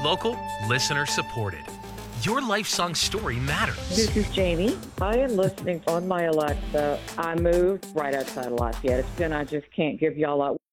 local, listener supported. Your life song story matters. This is Jamie. I am listening on my Alexa. I moved right outside of Lafayette, and I just can't give y'all up.